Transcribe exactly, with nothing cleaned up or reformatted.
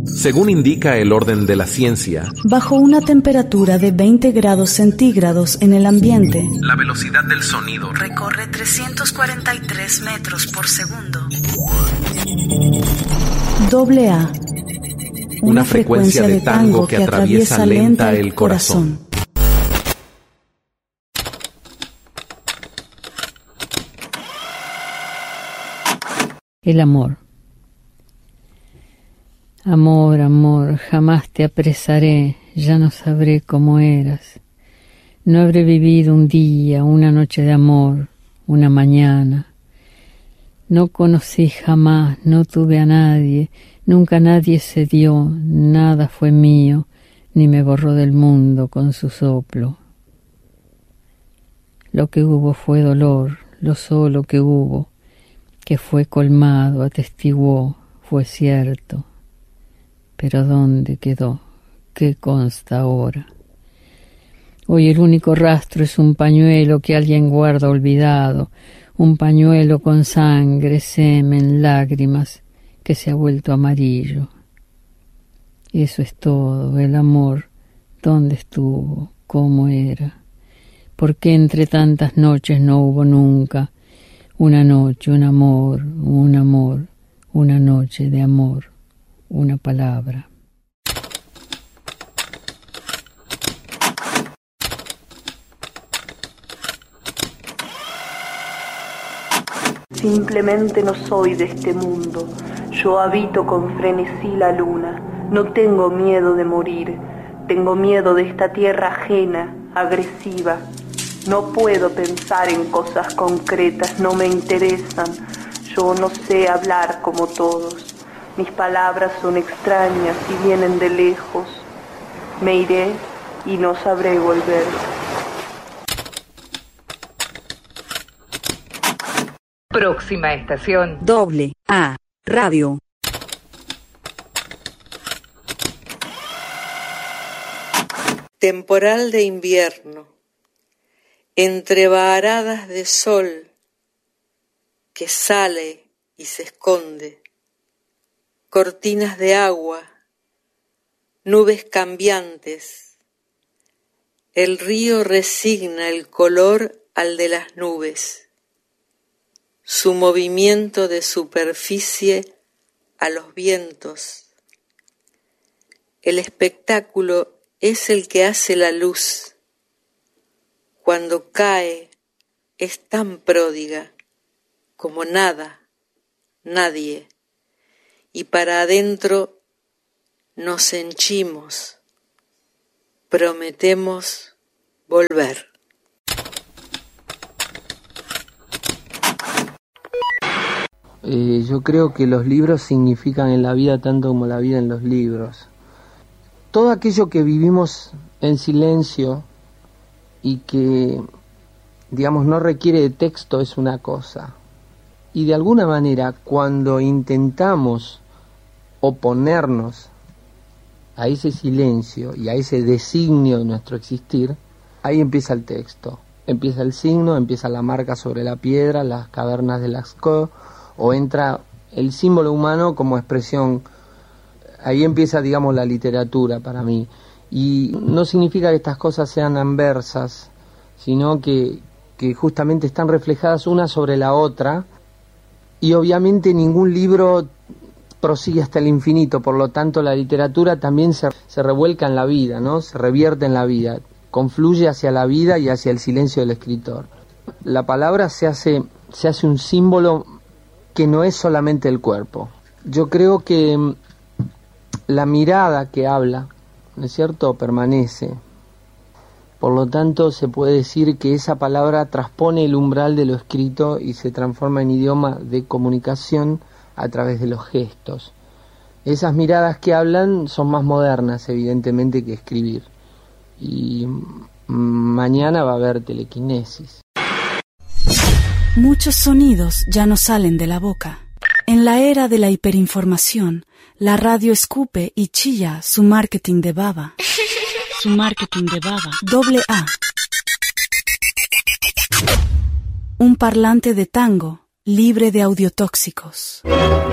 Según indica el orden de la ciencia, bajo una temperatura de veinte grados centígrados en el ambiente, la velocidad del sonido recorre trescientos cuarenta y tres metros por segundo. Doble A. Una, una frecuencia, frecuencia de tango que, que atraviesa lenta el corazón. El amor. Amor, amor, jamás te apresaré, ya no sabré cómo eras. No habré vivido un día, una noche de amor, una mañana. No conocí jamás, no tuve a nadie, nunca nadie se dio, nada fue mío, ni me borró del mundo con su soplo. Lo que hubo fue dolor, lo solo que hubo, que fue colmado, atestiguó, fue cierto. Pero ¿dónde quedó? ¿Qué consta ahora? Hoy el único rastro es un pañuelo que alguien guarda olvidado, un pañuelo con sangre, semen, lágrimas, que se ha vuelto amarillo. Eso es todo, el amor, ¿dónde estuvo? ¿Cómo era? ¿Por qué entre tantas noches no hubo nunca una noche, un amor, un amor, una noche de amor, una palabra? Simplemente no soy de este mundo. Yo habito con frenesí la luna. No tengo miedo de morir. Tengo miedo de esta tierra ajena, agresiva. No puedo pensar en cosas concretas, no me interesan. Yo no sé hablar como todos. Mis palabras son extrañas y vienen de lejos. Me iré y no sabré volver. Próxima estación. Doble A Radio. Temporal de invierno, entre varadas de sol que sale y se esconde, cortinas de agua, nubes cambiantes, el río resigna el color al de las nubes, su movimiento de superficie a los vientos. El espectáculo es el que hace la luz. Cuando cae es tan pródiga como nada, nadie, y para adentro nos henchimos, prometemos volver. Eh, yo creo que los libros significan en la vida tanto como la vida en los libros. Todo aquello que vivimos en silencio y que, digamos, no requiere de texto es una cosa. Y de alguna manera, cuando intentamos oponernos a ese silencio y a ese designio de nuestro existir, ahí empieza el texto. Empieza el signo, empieza la marca sobre la piedra, las cavernas de Lascaux, o entra el símbolo humano como expresión. Ahí empieza, digamos, la literatura para mí. Y no significa que estas cosas sean anversas, sino que, que justamente están reflejadas una sobre la otra, y obviamente ningún libro prosigue hasta el infinito, por lo tanto la literatura también se, se revuelca en la vida, ¿no? Se revierte en la vida, confluye hacia la vida y hacia el silencio del escritor. La palabra se hace, se hace un símbolo que no es solamente el cuerpo. Yo creo que la mirada que habla, ¿no es cierto?, permanece. Por lo tanto, se puede decir que esa palabra transpone el umbral de lo escrito y se transforma en idioma de comunicación a través de los gestos. Esas miradas que hablan son más modernas, evidentemente, que escribir. Y mañana va a haber telequinesis. Muchos sonidos ya no salen de la boca. En la era de la hiperinformación, la radio escupe y chilla su marketing de baba. Su marketing de baba. Doble A. Un parlante de tango libre de audiotóxicos.